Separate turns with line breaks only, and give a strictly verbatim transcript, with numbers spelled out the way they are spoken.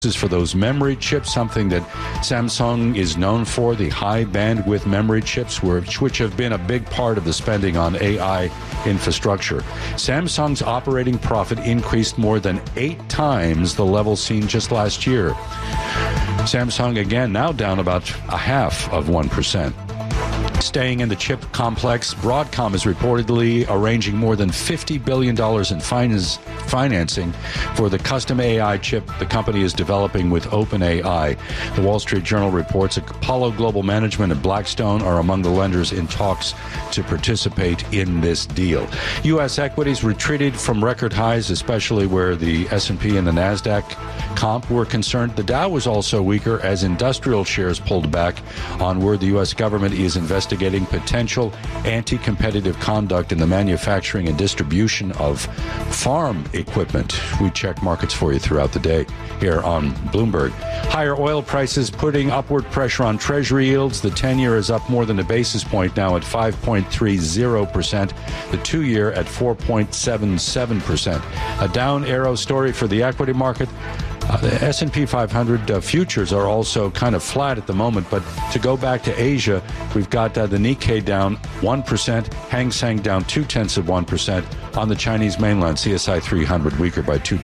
is for those memory chips, something that Samsung is known for, the high bandwidth memory chips, which have been a big part of the spending on A I infrastructure. Samsung's operating profit increased more than eight times the level seen just last year. Samsung, again, now down about a half of one percent. Staying in the chip complex, Broadcom is reportedly arranging more than fifty billion dollars in finance, financing for the custom A I chip the company is developing with OpenAI. The Wall Street Journal reports Apollo Global Management and Blackstone are among the lenders in talks to participate in this deal. U S equities retreated from record highs, especially where the S and P and the NASDAQ comp were concerned. The Dow was also weaker as industrial shares pulled back on word the U S government is investigating potential anti-competitive conduct in the manufacturing and distribution of farm equipment. We check markets for you throughout the day here on Bloomberg. Higher oil prices putting upward pressure on Treasury yields. The ten-year is up more than a basis point now at five point three zero percent. The two-year at four point seven seven percent. A down arrow story for the equity market. Uh, the S and P five hundred uh, futures are also kind of flat at the moment, but to go back to Asia, we've got uh, the Nikkei down one percent, Hang Seng down two-tenths of one percent. On the Chinese mainland, C S I three hundred weaker by two